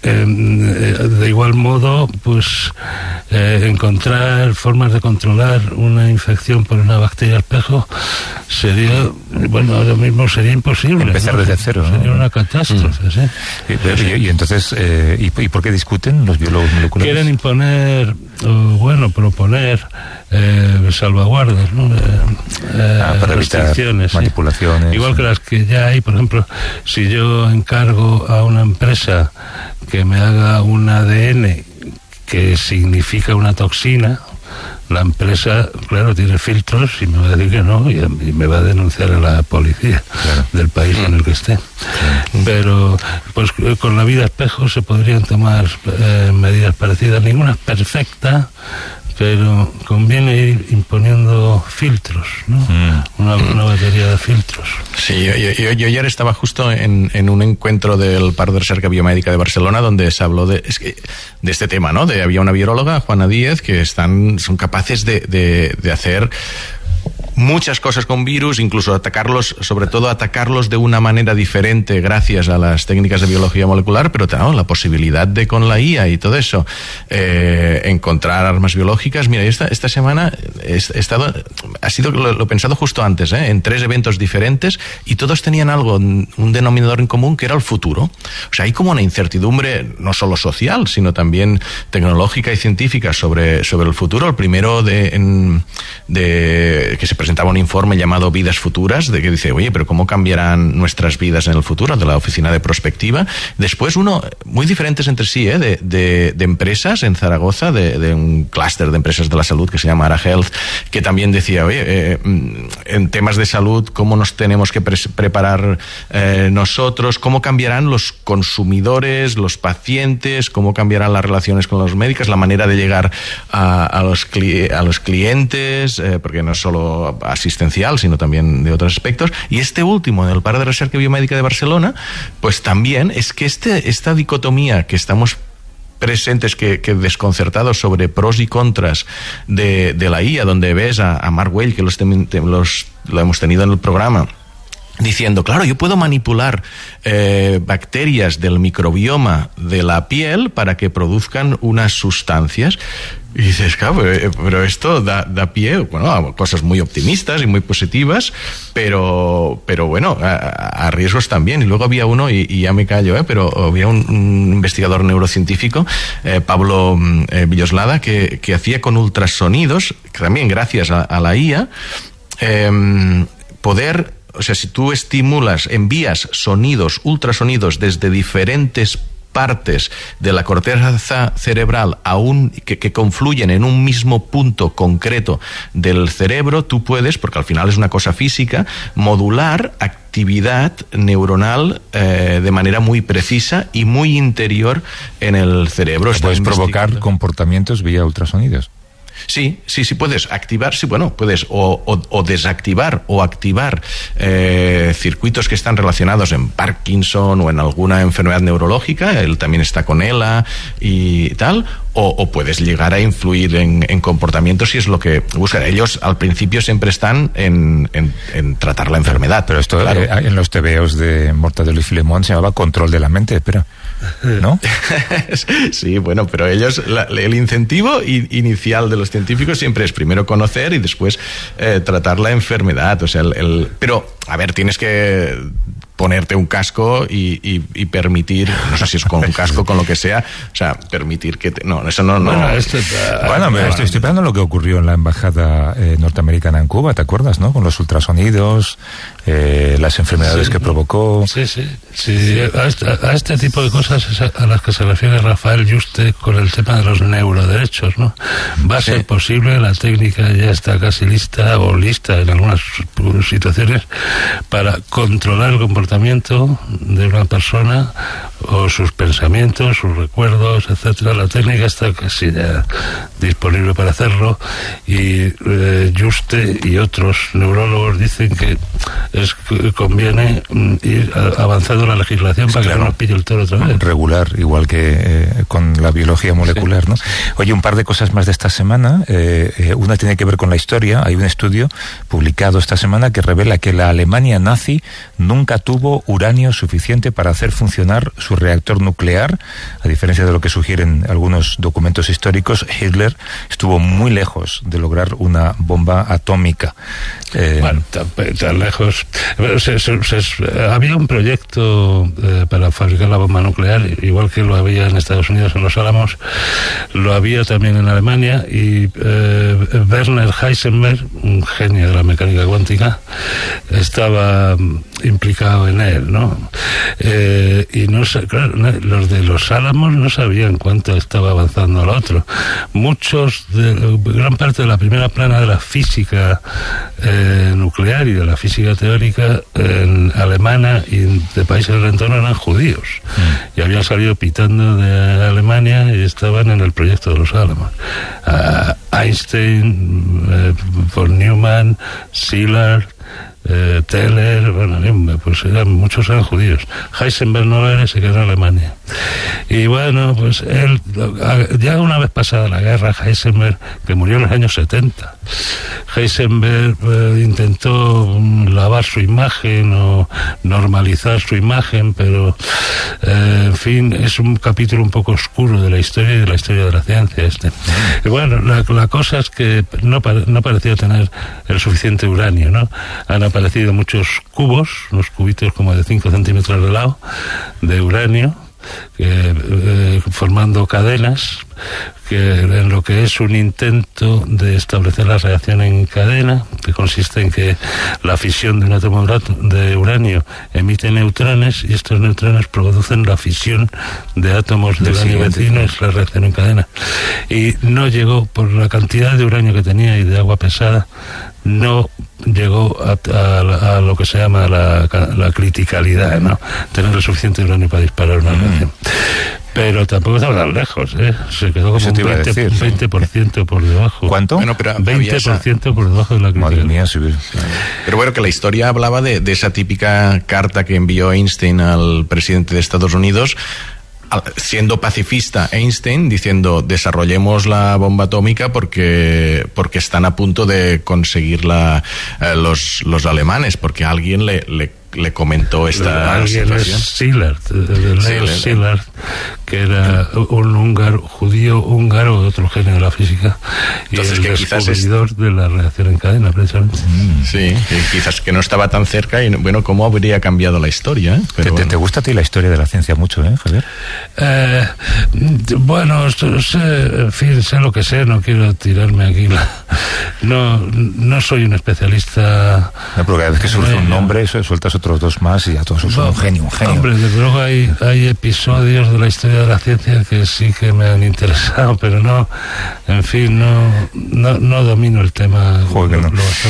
de igual modo, pues encontrar formas de controlar una infección por una bacteria espejo sería, bueno, ahora mismo sería imposible. Empezar desde cero, sería una catástrofe, ¿sí? Y entonces, ¿y por qué discuten los biólogos moleculares? Quieren imponer, proponer salvaguardas, ¿no? Para evitar manipulaciones. ¿sí? Igual que las que ya hay, por ejemplo, si yo encargo a una empresa que me haga un ADN que significa una toxina, la empresa, claro, tiene filtros y me va a decir que no, y me va a denunciar a la policía del país en el que esté. Pero pues con la vida espejo se podrían tomar medidas parecidas. Ninguna es perfecta, pero conviene ir imponiendo filtros, ¿no? Una batería de filtros. Sí, yo ayer estaba justo en un encuentro del Paro de Recerca Biomédica de Barcelona, donde se habló de este tema, ¿no? Había una viróloga, Juana Díez, que son capaces de hacer muchas cosas con virus, incluso atacarlos, sobre todo atacarlos de una manera diferente gracias a las técnicas de biología molecular, pero la posibilidad de con la IA y todo eso encontrar armas biológicas. Mira, esta semana ha sido lo pensado justo antes, en 3 eventos diferentes, y todos tenían un denominador en común, que era el futuro. O sea, hay como una incertidumbre no solo social, sino también tecnológica y científica sobre el futuro. El primero que se presentaba un informe llamado Vidas Futuras, de que dice, oye, pero ¿cómo cambiarán nuestras vidas en el futuro? De la Oficina de Prospectiva. Después uno, muy diferentes entre sí, de empresas en Zaragoza, de un clúster de empresas de la salud que se llama Ara Health, que también decía, oye, en temas de salud, ¿cómo nos tenemos que preparar nosotros? ¿Cómo cambiarán los consumidores, los pacientes? ¿Cómo cambiarán las relaciones con los médicos? La manera de llegar a los clientes, porque no es solo asistencial, sino también de otros aspectos. Y este último, del Paro de Recerca Biomédica de Barcelona, pues también es que esta dicotomía que estamos presentes, que desconcertados sobre pros y contras de la IA, donde ves a Mark Weil, que lo hemos tenido en el programa, diciendo, claro, yo puedo manipular bacterias del microbioma de la piel para que produzcan unas sustancias. Y dices, claro, pero esto da pie, bueno, a cosas muy optimistas y muy positivas, pero bueno, a riesgos también. Y luego había uno, y ya me callo, pero había un investigador neurocientífico, Pablo Villoslada, que hacía con ultrasonidos, que también gracias a la IA, o sea, si tú envías sonidos, ultrasonidos desde diferentes partes de la corteza cerebral que confluyen en un mismo punto concreto del cerebro, tú puedes, porque al final es una cosa física, modular actividad neuronal de manera muy precisa y muy interior en el cerebro. Puedes provocar comportamientos vía ultrasonidos. Sí, puedes activar, puedes o desactivar o activar circuitos que están relacionados en Parkinson o en alguna enfermedad neurológica. Él también está con ELA y tal. O puedes llegar a influir en comportamientos si es lo que buscan. Ellos al principio siempre están en tratar la enfermedad. Pero esto, claro, en los TVOs de Mortadelo y Filemón se llamaba control de la mente, pero ¿no? Sí, bueno, pero ellos, el incentivo inicial de los científicos siempre es primero conocer y después tratar la enfermedad. O sea, pero, a ver, tienes que ponerte un casco y permitir, no sé si es con un casco, con lo que sea, o sea, permitir que eso no. Bueno, estoy pensando en lo que ocurrió en la embajada norteamericana en Cuba, ¿te acuerdas, no? Con los ultrasonidos, las enfermedades que provocó. Sí. A este tipo de cosas es a las que se refiere Rafael Yuste con el tema de los neuroderechos, ¿no? Va a ser posible, la técnica ya está casi lista en algunas situaciones, para controlar el comportamiento de una persona o sus pensamientos, sus recuerdos, etcétera. La técnica está casi ya disponible para hacerlo, y Juste y otros neurólogos dicen que conviene ir avanzando la legislación para que no nos pille el toro otra vez. Regular, igual que con la biología molecular, ¿no? Oye, un par de cosas más de esta semana. Una tiene que ver con la historia. Hay un estudio publicado esta semana que revela que la Alemania nazi nunca tuvo tuvo uranio suficiente para hacer funcionar su reactor nuclear. A diferencia de lo que sugieren algunos documentos históricos, Hitler estuvo muy lejos de lograr una bomba atómica. Bueno, tan lejos. Había un proyecto para fabricar la bomba nuclear, igual que lo había en Estados Unidos en los Álamos, lo había también en Alemania, y Werner Heisenberg, un genio de la mecánica cuántica, estaba implicado en él, ¿no? Y no sé, claro, los de los Álamos no sabían cuánto estaba avanzando el otro. Gran parte de la primera plana de la física nuclear y de la física teórica alemana y de países del entorno eran judíos, y habían salido pitando de Alemania y estaban en el proyecto de los Álamos. Einstein, von Neumann, Szilard, Teller, bueno, pues muchos eran judíos. Heisenberg no era, se quedó en Alemania. Y bueno, pues él, ya una vez pasada la guerra, Heisenberg, que murió en los años 70, Heisenberg este lavar su imagen o normalizar su imagen, pero en fin, es un capítulo un poco oscuro de la historia y de la historia de la ciencia Y bueno, la cosa es que no parecía tener el suficiente uranio, ¿no? Han aparecido muchos cubos, unos cubitos como de 5 centímetros de lado, de uranio, formando cadenas, en lo que es un intento de establecer la reacción en cadena, que consiste en que la fisión de un átomo de uranio emite neutrones, y estos neutrones producen la fisión de átomos de uranio vecinos, la reacción en cadena. Y no llegó, por la cantidad de uranio que tenía y de agua pesada, no llegó a lo que se llama la criticalidad, ¿no? Tener el suficiente uranio para disparar una reacción. Pero tampoco estaba tan lejos, ¿eh? Se quedó como un 20% por debajo. ¿Cuánto? Bueno, pero 20% por debajo de la criticalidad. Madre mía, sí. Pero bueno, que la historia hablaba de esa típica carta que envió Einstein al presidente de Estados Unidos, siendo pacifista Einstein, diciendo desarrollemos la bomba atómica porque están a punto de conseguirla los alemanes, porque alguien le comentó esta situación. Szilard, Szilard, que era un judío húngaro, otro genio de la física, y entonces, el descubridor de la reacción en cadena, precisamente. Sí, quizás que no estaba tan cerca, y bueno, ¿cómo habría cambiado la historia? Pero ¿Te gusta a ti la historia de la ciencia mucho, Javier? Bueno, en fin, sé lo que sé, no quiero tirarme aquí. No soy un especialista. No, pero cada vez que surge un nombre, sueltas otros dos más y ya todos son un genio. Hombre, desde luego hay episodios de la historia de la ciencia que sí que me han interesado, pero no, en fin, no domino el tema. Bueno,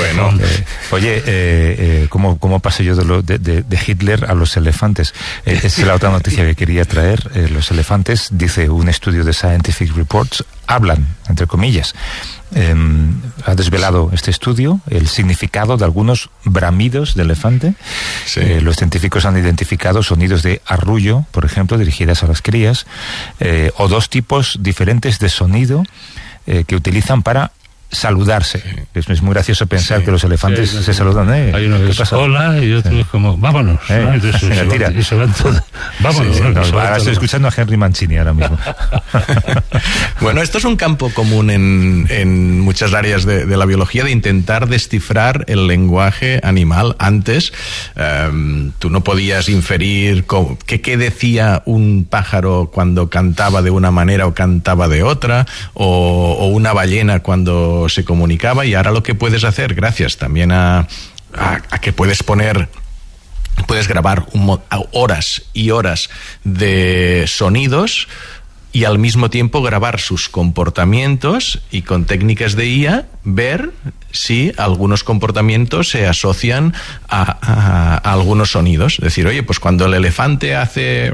oye, ¿cómo pasé yo de Hitler a los elefantes? Es la otra noticia que quería traer. Los elefantes, dice un estudio de Scientific Reports, hablan, entre comillas. Ha desvelado este estudio el significado de algunos bramidos de elefante. Sí. Los científicos han identificado sonidos de arrullo, por ejemplo, dirigidas a las crías, o dos tipos diferentes de sonido que utilizan para saludarse. Sí. Es muy gracioso pensar que los elefantes se saludan. Hay uno que es hola y otro es como vámonos. ¿No? Entonces se van todos. Vámonos. Ahora estoy escuchando a Henry Mancini ahora mismo. Bueno, esto es un campo común en muchas áreas de la biología, de intentar descifrar el lenguaje animal. Antes tú no podías inferir qué decía un pájaro cuando cantaba de una manera o cantaba de otra, o una ballena cuando se comunicaba, y ahora lo que puedes hacer, gracias también a que puedes grabar horas y horas de sonidos y al mismo tiempo grabar sus comportamientos, y con técnicas de IA ver si algunos comportamientos se asocian a algunos sonidos. Es decir, oye, pues cuando el elefante hace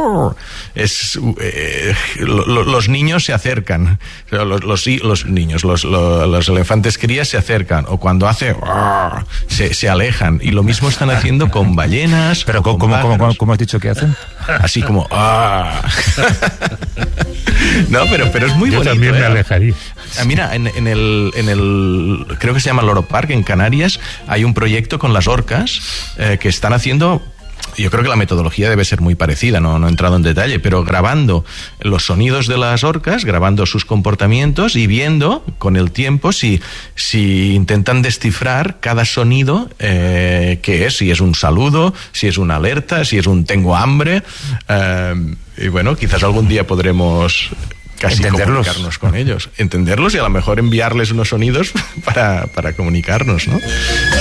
los niños se acercan, los niños, los elefantes crías se acercan, o cuando hace se alejan, y lo mismo están haciendo con ballenas. Pero ¿cómo has dicho que hacen? Así como no, pero es muy bonito. Yo también me alejaría. Mira, en el creo que se llama Loro Park, en Canarias, hay un proyecto con las orcas que están haciendo yo creo que la metodología debe ser muy parecida, no he entrado en detalle, pero grabando los sonidos de las orcas, grabando sus comportamientos y viendo con el tiempo si intentan descifrar cada sonido que es, si es un saludo, si es una alerta, si es un tengo hambre, y bueno, quizás algún día podremos casi comunicarnos con ellos, entenderlos y a lo mejor enviarles unos sonidos para comunicarnos, ¿no?